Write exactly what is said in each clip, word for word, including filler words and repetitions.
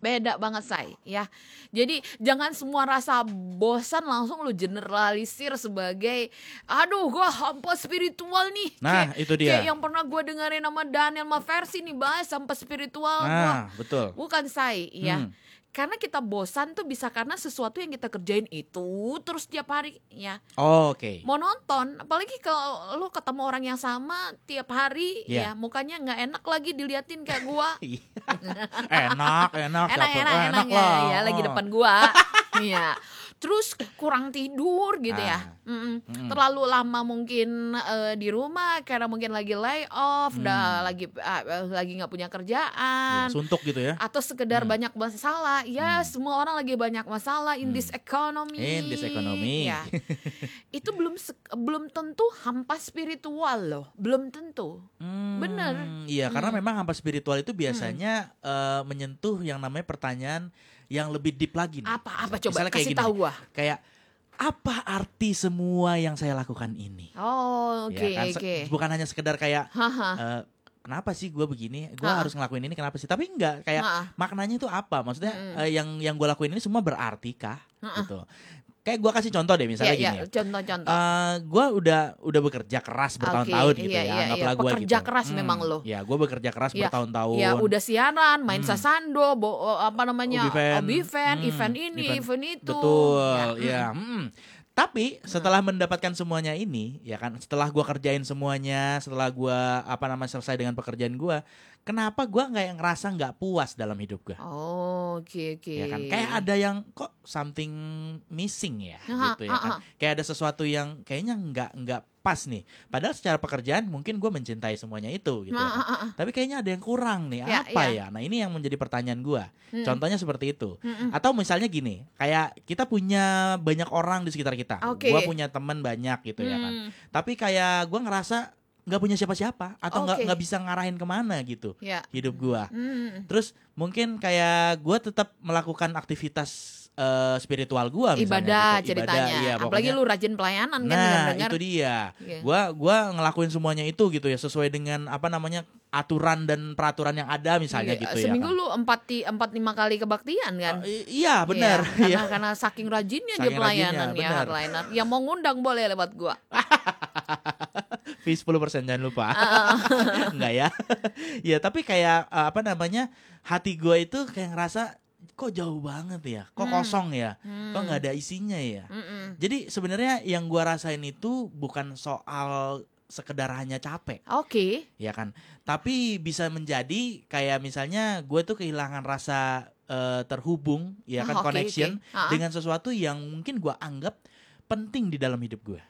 Beda banget, Say, ya. Jadi jangan semua rasa bosan langsung lu generalisir sebagai aduh gua hampa spiritual nih. Nah, kayak, itu dia. Kayak yang pernah gua dengerin sama Daniel Maversi nih bahas hampa spiritual. Nah, gua, betul. Bukan, Say, ya. Hmm. Karena kita bosan tuh bisa karena sesuatu yang kita kerjain itu terus tiap hari, ya. Oh, oke. Okay. Mau nonton, apalagi kalau lu ketemu orang yang sama tiap hari, yeah. ya mukanya nggak enak lagi diliatin kayak gua. enak, enak, enak, enak, enak, enak lah. Ya, ya lagi depan gua, iya. Terus kurang tidur gitu ah. ya, Mm-mm. Mm. terlalu lama mungkin uh, di rumah karena mungkin lagi lay off, mm. dah lagi uh, lagi nggak punya kerjaan, ya, suntuk gitu ya, atau sekedar mm. banyak masalah. Ya, mm. semua orang lagi banyak masalah in mm. this economy. In this economy. Ya. Itu belum belum tentu hampa spiritual loh, belum tentu. Hmm, Bener. Iya, mm. karena memang hampa spiritual itu biasanya mm. uh, menyentuh yang namanya pertanyaan yang lebih deep lagi nih. Apa apa coba Misalnya kasih gini, tahu gua. Kayak apa arti semua yang saya lakukan ini? Oh, oke okay, ya kan? oke. Okay. Bukan hanya sekedar kayak uh, kenapa sih gue begini? Gue harus ngelakuin ini kenapa sih? Tapi enggak, kayak Ha-ha. maknanya itu apa? Maksudnya mm. uh, yang yang gue lakuin ini semua berarti kah? Ha-ha. Gitu. Kayak gue kasih contoh deh, misalnya ya, gini. Ya, contoh-contoh. Uh, gue udah udah bekerja keras bertahun-tahun okay, gitu iya, ya. Iya, Anggaplah iya. gue gitu. Pekerja keras hmm, memang lo. Ya, gue bekerja keras ya, bertahun-tahun. Ya, udah siaran, main hmm. sasando, bo, apa namanya, Obiven, Obiven, hmm, event ini, event, event itu. Betul, ya. ya. Hmm. Tapi setelah hmm. mendapatkan semuanya ini, ya kan, setelah gue kerjain semuanya, setelah gue apa namanya selesai dengan pekerjaan gue, kenapa gue nggak ngerasa nggak puas dalam hidup gue? Oh, oke okay, oke. Okay. Ya kan, kayak ada yang kok something missing ya, aha, gitu ya kan. Aha. Kayak ada sesuatu yang kayaknya nggak nggak pas nih. Padahal secara pekerjaan mungkin gue mencintai semuanya itu, gitu. Ya kan? Tapi kayaknya ada yang kurang nih. Ya, apa ya. ya? Nah ini yang menjadi pertanyaan gue. Hmm. Contohnya seperti itu. Hmm. Atau misalnya gini, kayak kita punya banyak orang di sekitar kita. Okay. Gue punya teman banyak gitu hmm. ya kan. Tapi kayak gue ngerasa nggak punya siapa-siapa atau nggak okay. nggak bisa ngarahin kemana gitu yeah. hidup gue. Mm. Terus mungkin kayak gue tetap melakukan aktivitas uh, spiritual gue misalnya. Ibadah gitu. ceritanya. Ibadah, iya, apalagi lu rajin pelayanan kan. Nah itu dia. Yeah. Gue gua ngelakuin semuanya itu gitu ya sesuai dengan apa namanya aturan dan peraturan yang ada misalnya yeah. gitu. Seminggu ya. Seminggu lu empat empat lima kali kebaktian kan? Uh, i- iya benar. Yeah. Karena, karena saking rajinnya saking dia pelayanan rajinnya, ya pelayanan. Yang mau ngundang boleh lewat gue. Fee sepuluh persen jangan lupa. Enggak ya. Ya tapi kayak apa namanya hati gue itu kayak ngerasa kok jauh banget ya, kok hmm. kosong ya, hmm. kok nggak ada isinya ya. Mm-mm. Jadi sebenarnya yang gue rasain itu bukan soal sekedar hanya capek. Oke. Okay. Ya kan. Tapi bisa menjadi kayak misalnya gue tuh kehilangan rasa uh, terhubung, ya kan, oh, okay, connection okay. Uh-huh. dengan sesuatu yang mungkin gue anggap penting di dalam hidup gue.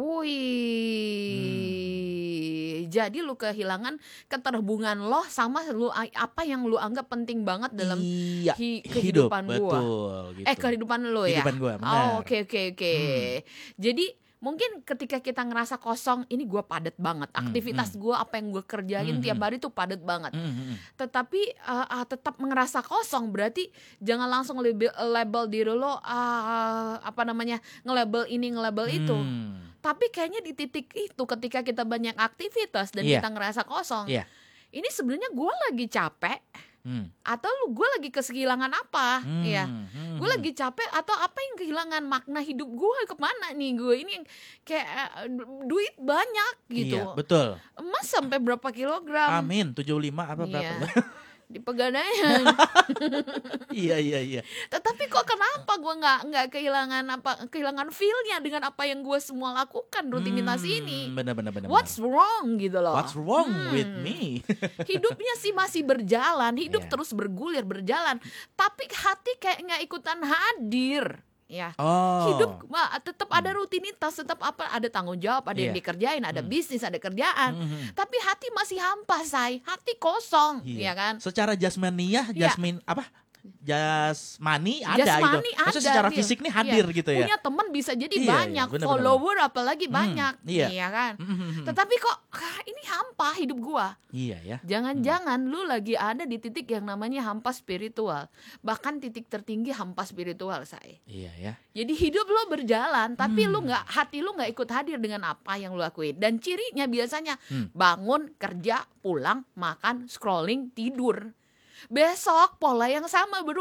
Wih, hmm. jadi lu kehilangan keterhubungan lo sama lu apa yang lu anggap penting banget dalam iya, hi- kehidupan hidup, gua. Betul, gitu. Eh kehidupan lo ya. Kehidupan gua, benar. Oh oke oke oke. Jadi mungkin ketika kita ngerasa kosong, ini gue padat banget. Aktivitas hmm, gue, apa yang gue kerjain hmm, tiap hari tuh padat banget. Hmm, Tetapi uh, uh, tetap ngerasa kosong, berarti jangan langsung label, label diri lo, uh, apa namanya, nge-label ini, nge-label hmm. itu. Tapi kayaknya di titik itu, ketika kita banyak aktivitas dan yeah. kita ngerasa kosong, yeah. ini sebenarnya gue lagi capek. Hmm. Atau lu gue lagi kehilangan apa hmm, ya hmm, gue lagi capek atau apa yang kehilangan makna hidup gue kemana nih gue ini yang kayak uh, duit banyak gitu. Iya, betul. Emas sampai berapa kilogram? Amin tujuh puluh lima apa iya. berapa di Pegadaian. Iya iya iya. Tetapi kok kenapa gue nggak nggak kehilangan apa kehilangan feel-nya dengan apa yang gue semua lakukan rutinitas hmm, ini. Benar benar benar. What's wrong gitu loh. What's wrong hmm. with me? Hidupnya sih masih berjalan, hidup yeah. terus bergulir berjalan, tapi hati kayak nggak ikutan hadir. Ya, oh. hidup tetap ada rutinitas, tetap apa ada tanggung jawab, ada yeah. yang dikerjain, ada hmm. bisnis, ada kerjaan. Hmm. Tapi hati masih hampa, say. Hati kosong, yeah. ya kan? Secara jasmaniah, jasmin yeah. apa? Jasmani ada jasmani gitu. Maksudnya secara dia. Fisik nih hadir iya. gitu ya. Punya teman bisa jadi iya, banyak, iya, bener, follower bener. apalagi hmm, banyak, iya. iya kan. Mm-hmm. Tetapi kok ah, ini hampa hidup gua. Iya ya. Jangan-jangan hmm. lu lagi ada di titik yang namanya hampa spiritual. Bahkan titik tertinggi hampa spiritual, say. Iya ya. Jadi hidup lo berjalan, tapi hmm. lu nggak hati lu nggak ikut hadir dengan apa yang lu lakuin. Dan cirinya biasanya hmm. bangun, kerja, pulang, makan, scrolling, tidur. Besok pola yang sama berulang.